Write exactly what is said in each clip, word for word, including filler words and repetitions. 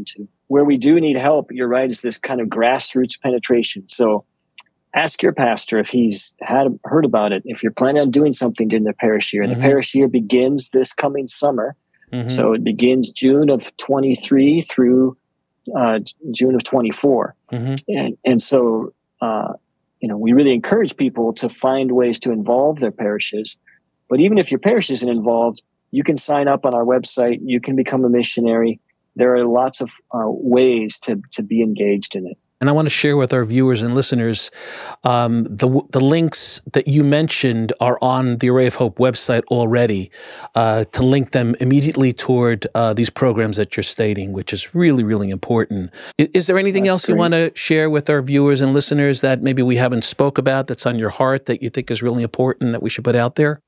into. Where we do need help, you're right, is this kind of grassroots penetration. So ask your pastor if he's had heard about it. If you're planning on doing something during the parish year, Mm-hmm. the parish year begins this coming summer. Mm-hmm. So it begins June of twenty-three through uh, June of twenty-four. Mm-hmm. And, and so, uh, you know, we really encourage people to find ways to involve their parishes. But even if your parish isn't involved, you can sign up on our website. You can become a missionary. There are lots of uh, ways to, to be engaged in it. And I want to share with our viewers and listeners, um, the the links that you mentioned are on the Array of Hope website already, uh, to link them immediately toward uh, these programs that you're stating, which is really, really important. Is, is there anything That's else great. you want to share with our viewers and listeners that maybe we haven't spoke about that's on your heart that you think is really important that we should put out there?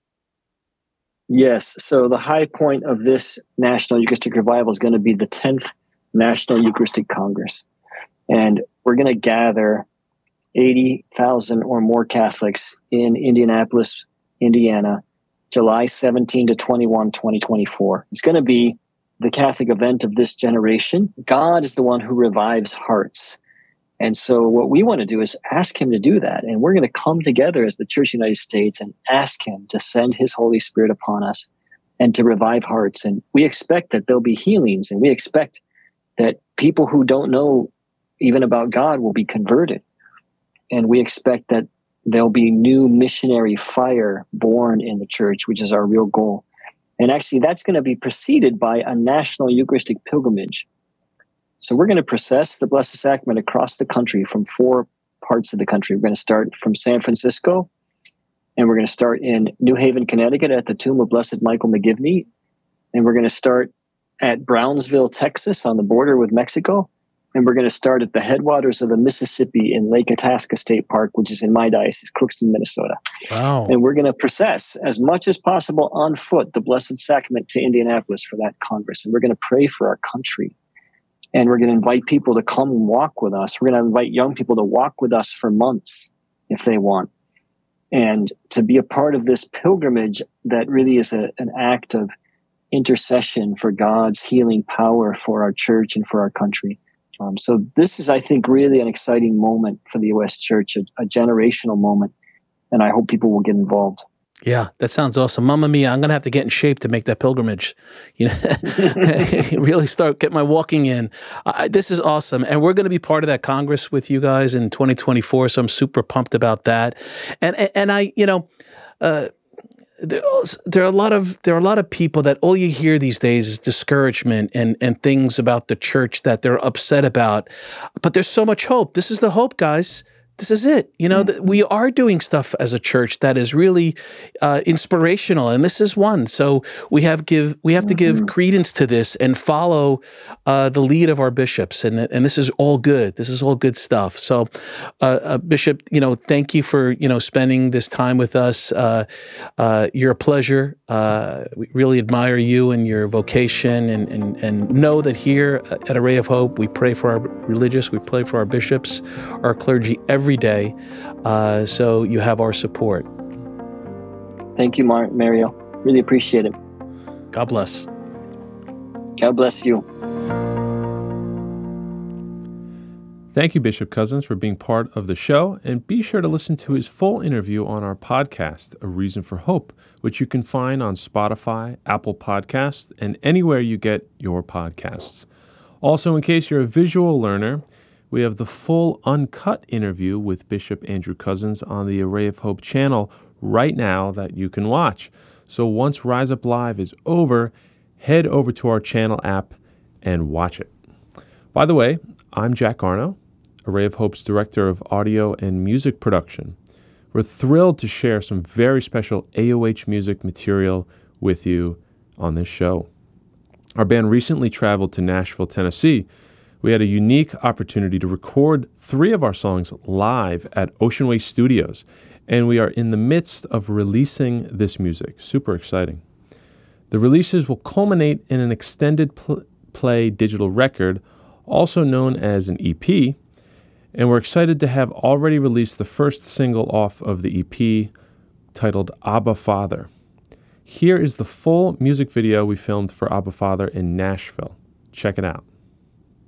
Yes. So the high point of this National Eucharistic Revival is going to be the tenth National Eucharistic Congress. And we're going to gather eighty thousand or more Catholics in Indianapolis, Indiana, July seventeenth to twenty-first, twenty twenty-four. It's going to be the Catholic event of this generation. God is the one who revives hearts. And so what we want to do is ask him to do that. And we're going to come together as the Church of the United States and ask him to send his Holy Spirit upon us and to revive hearts. And we expect that there'll be healings, and we expect that people who don't know even about God will be converted. And we expect that there'll be new missionary fire born in the church, which is our real goal. And actually, that's going to be preceded by a national Eucharistic pilgrimage. So we're going to process the Blessed Sacrament across the country from four parts of the country. We're going to start from San Francisco, and we're going to start in New Haven, Connecticut at the tomb of Blessed Michael McGivney. And we're going to start at Brownsville, Texas on the border with Mexico. And we're going to start at the headwaters of the Mississippi in Lake Itasca State Park, which is in my diocese, Crookston, Minnesota. Wow. And we're going to process as much as possible on foot the Blessed Sacrament to Indianapolis for that Congress. And we're going to pray for our country. And we're going to invite people to come and walk with us. We're going to invite young people to walk with us for months if they want. And to be a part of this pilgrimage that really is a, an act of intercession for God's healing power for our church and for our country. Um, so this is, I think, really an exciting moment for the U S Church, a, a generational moment, and I hope people will get involved. Yeah, that sounds awesome. Mamma mia, I'm going to have to get in shape to make that pilgrimage. You know, really start, get my walking in. Uh, this is awesome. And we're going to be part of that Congress with you guys in twenty twenty-four, so I'm super pumped about that. And, and, and I, you know, uh, There, there are a lot of there are a lot of people that all you hear these days is discouragement and and things about the church that they're upset about, but there's so much hope. This is the hope, guys. This is it. You know, mm-hmm. we are doing stuff as a church that is really uh, inspirational, and this is one. So we have give we have to give mm-hmm. credence to this and follow uh, the lead of our bishops, and and this is all good. This is all good stuff. So, uh, uh, Bishop, you know, thank you for you know spending this time with us. Uh, uh, you're a pleasure. Uh, we really admire you and your vocation, and and and know that here at Array of Hope, we pray for our religious, we pray for our bishops, our clergy every day. Uh, so you have our support. Thank you, Mar- Mario. Really appreciate it. God bless. God bless you. Thank you, Bishop Cozzens, for being part of the show, and be sure to listen to his full interview on our podcast, A Reason for Hope, which you can find on Spotify, Apple Podcasts, and anywhere you get your podcasts. Also, in case you're a visual learner, we have the full uncut interview with Bishop Andrew Cozzens on the Array of Hope channel right now that you can watch. So once Rise Up Live is over, head over to our channel app and watch it. By the way, I'm Jack Arno, Array of Hope's Director of Audio and Music Production. We're thrilled to share some very special A O H music material with you on this show. Our band recently traveled to Nashville, Tennessee. We had a unique opportunity to record three of our songs live at Ocean Way Studios, and we are in the midst of releasing this music. Super exciting. The releases will culminate in an extended pl- play digital record, also known as an E P, and we're excited to have already released the first single off of the E P, titled Abba Father. Here is the full music video we filmed for Abba Father in Nashville. Check it out.